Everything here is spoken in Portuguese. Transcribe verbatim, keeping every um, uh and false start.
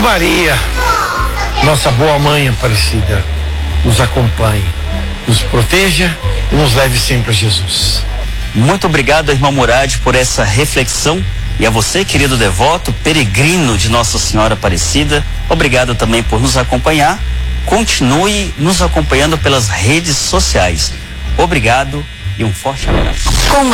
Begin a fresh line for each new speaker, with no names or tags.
Maria, nossa boa mãe Aparecida, nos acompanhe, nos proteja e nos leve sempre a Jesus.
Muito obrigado, irmão Murad, por essa reflexão. E a você, querido devoto, peregrino de Nossa Senhora Aparecida, obrigado também por nos acompanhar. Continue nos acompanhando pelas redes sociais. Obrigado e um forte abraço.